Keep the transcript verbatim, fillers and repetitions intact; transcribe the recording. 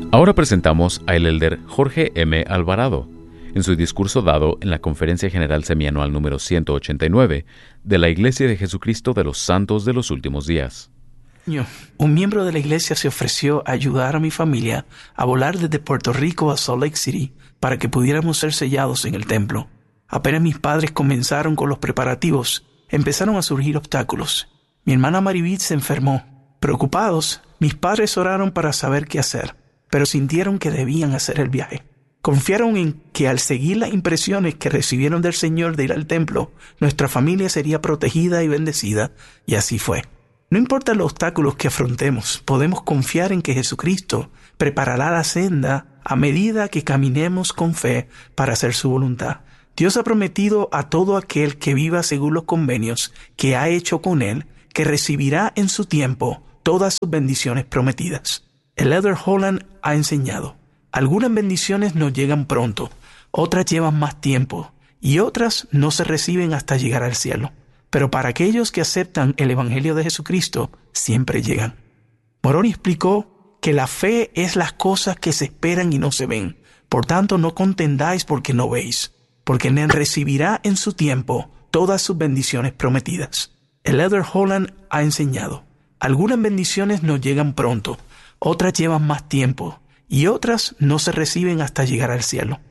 Ahora presentamos al elder Jorge M. Alvarado, en su discurso dado en la Conferencia General Semianual número ciento ochenta y nueve de la Iglesia de Jesucristo de los Santos de los Últimos Días. Un miembro de la iglesia se ofreció a ayudar a mi familia a volar desde Puerto Rico a Salt Lake City para que pudiéramos ser sellados en el templo. Apenas mis padres comenzaron con los preparativos, empezaron a surgir obstáculos. Mi hermana Maribit se enfermó. Preocupados, mis padres oraron para saber qué hacer, pero sintieron que debían hacer el viaje. Confiaron en que al seguir las impresiones que recibieron del Señor de ir al templo, nuestra familia sería protegida y bendecida, y así fue. No importa los obstáculos que afrontemos, podemos confiar en que Jesucristo preparará la senda a medida que caminemos con fe para hacer su voluntad. Dios ha prometido a todo aquel que viva según los convenios que ha hecho con Él, que recibirá en su tiempo todas sus bendiciones prometidas. El elder Holland ha enseñado: algunas bendiciones nos llegan pronto, otras llevan más tiempo, y otras no se reciben hasta llegar al cielo. Pero para aquellos que aceptan el Evangelio de Jesucristo, siempre llegan. Moroni explicó que la fe es las cosas que se esperan y no se ven. Por tanto, no contendáis porque no veis, porque Él recibirá en su tiempo todas sus bendiciones prometidas. El elder Holland ha enseñado: algunas bendiciones nos llegan pronto, otras llevan más tiempo, y otras no se reciben hasta llegar al cielo.